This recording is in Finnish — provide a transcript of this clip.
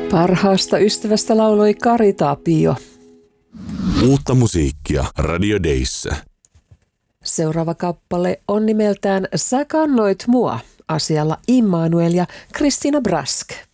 Parhaasta ystävästä lauloi Kari Tapio. Uutta musiikkia Radio Dayssä. Seuraava kappale on nimeltään Sä kannoit mua, asialla Immanuel ja Christina Brask.